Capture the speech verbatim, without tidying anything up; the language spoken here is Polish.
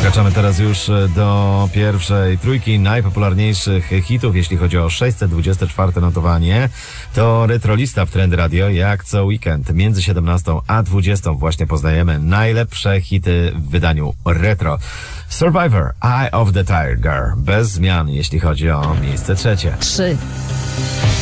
Wkraczamy teraz już do pierwszej trójki najpopularniejszych hitów, jeśli chodzi o sześćset dwudzieste czwarte notowanie. To Retrolista w Trend Radio, jak co weekend. Między siedemnastą a dwudziestą właśnie poznajemy najlepsze hity w wydaniu retro. Survivor, Eye of the Tiger. Bez zmian, jeśli chodzi o miejsce trzecie. Trzy.